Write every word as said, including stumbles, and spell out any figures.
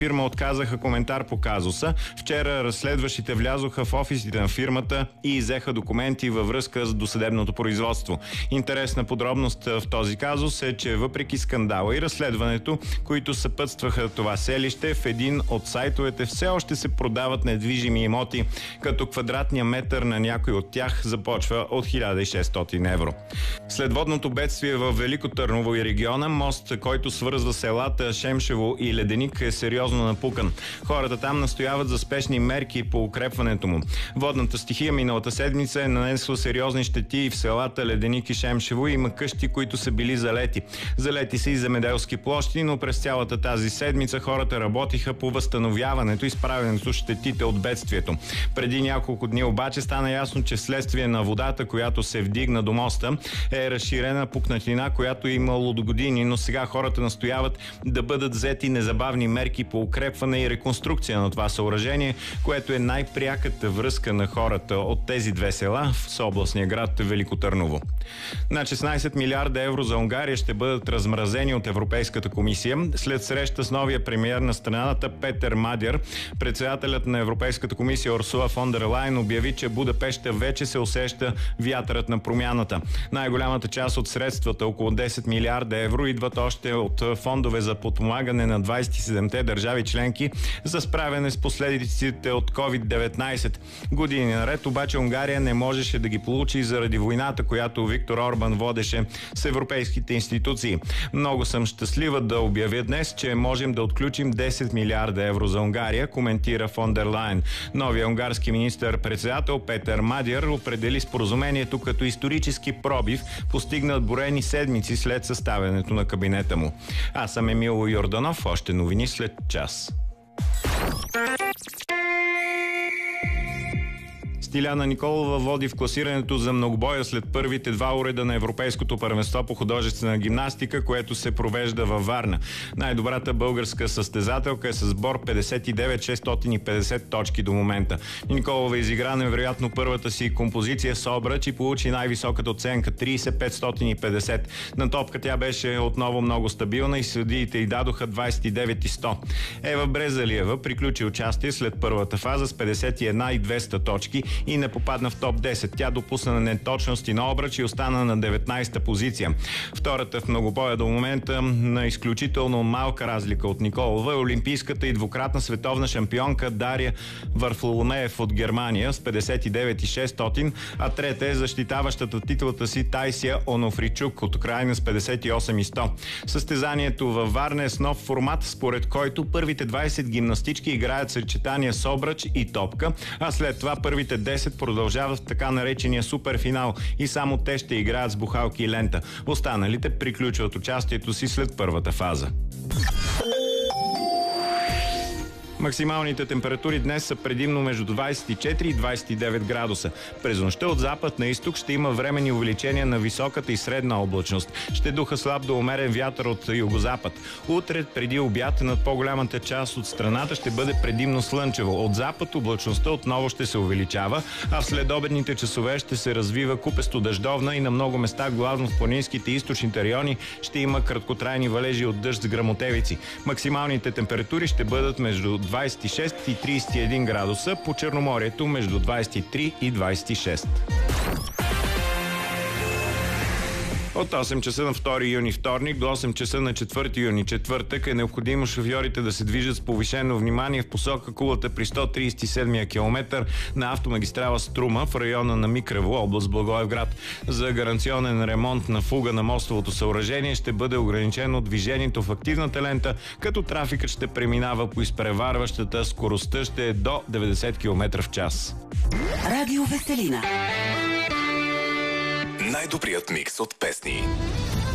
фирма отказаха коментар по казуса. Вчера разследващите влязоха в офисите на фирмата и иззеха документи във връзка с досъдебното производство. Интересна подробност в този казус е, че въпреки скандала и разследването, които съпътстваха това селище, в един от сайтовете все още се продават недвижими имоти, като квадратния метър на някой от тях започва от хиляда и шестстотин евро. След водното бедствие в Велико Търново и региона, мост, който свързва селата Шемшево и Леденик, е сериозно напукан. Хората там настояват за спешни мерки по укрепването му. Водната стихия миналата седмица е нанесла сериозни щети и в селата Леденик и Шемшево. Има къщи, които са били залети. Залети са и земеделски площи, но през цялата тази седмица хората работиха по възстановяването и справянето с щетите от бедствието. Преди няколко дни обаче стана ясно, че вследствие на водата, която се вдигна до моста, е разширена пукнатина, която е имало до години, но сега хората настояват да бъдат взети незабавни мерки по укрепване и реконструкция на това съоръжение, което е най-пряката връзка на хората от тези две села с областния град Велико Търново. На шестнайсет милиарда евро за Унгария ще бъдат размразени от Европейската комисия. След среща с новия премиер на страната Петер Мадяр, председателят на Европейската комисия Урсула фон дер Лайен обяви, че Будапеща вече се усеща вятърът на промяната. Най-голямата част от средствата, около десет милиарда евро, идват още от фондове за подпомагане на двайсет и седемте държави членки за справяне с последиците от ковид деветнайсет. Години наред обаче Унгария не можеше да ги получи заради войната, която Виктор Орбан водеше с европейските институции. Много съм щастлива да обявя днес, че можем да отключим десет милиарда евро за Унгария, коментира фон дер Лайен. Новия унгарски министър-председател Петер Мадяр определи споразумението като исторически пробив, постигнат броени седмици след съставянето на кабинета му. Аз съм Емил Йорданов, още новини след час. Стиляна Николова води в класирането за многобоя след първите два уреда на Европейското първенство по художествена гимнастика, което се провежда във Варна. Най-добрата българска състезателка е с сбор петдесет и девет хиляди шестстотин и петдесет точки до момента. Николова изигра невероятно първата си композиция с обръч и получи най-високата оценка трийсет хиляди петстотин и петдесет. На топка тя беше отново много стабилна и съдиите й дадоха двайсет и девет хиляди сто. Ева Брезалиева приключи участие след първата фаза с петдесет и една хиляди и двеста точки и не попадна в топ десет. Тя допусна неточности на обръч и остана на деветнайсета позиция. Втората в многобоя до момента на изключително малка разлика от Николова е олимпийската и двукратна световна шампионка Дария Варфоломеев от Германия с петдесет и девет хиляди и шестстотин, а трета е защитаващата титлата си Тайсия Онофричук от Украйна с петдесет и осем хиляди и сто. Състезанието във Варна е с нов формат, според който първите двайсет гимнастички играят съчетания с обръч и топка, а след това първите десет продължават в така наречения суперфинал и само те ще играят с бухалки и лента. Останалите приключват участието си след първата фаза. Максималните температури днес са предимно между двайсет и четири и двайсет и девет градуса. През нощта от запад на изток ще има временни увеличения на високата и средна облачност. Ще духа слаб до умерен вятър от югозапад. Утре преди обяд над по-голямата част от страната ще бъде предимно слънчево. От запад облачността отново ще се увеличава, а в следобедните часове ще се развива купесто дъждовна и на много места, главно в планинските и източните райони, ще има краткотрайни валежи от дъжд с гръмотевици. Максималните температури ще бъдат между двайсет и шест и трийсет и един градуса, по Черноморието между двайсет и три и двайсет и шест. От осем часа на втори юни вторник до осем часа на четвърти юни четвъртък е необходимо шофьорите да се движат с повишено внимание в посока Кулата при сто трийсет и седмия километър на автомагистрала Струма в района на Микрево, област Благоевград. За гаранционен ремонт на фуга на мостовото съоръжение ще бъде ограничено движението в активната лента, като трафикът ще преминава по изпреварващата, скоростта ще е до деветдесет километра в час. Радио Веселина. Най-добрият микс от песни.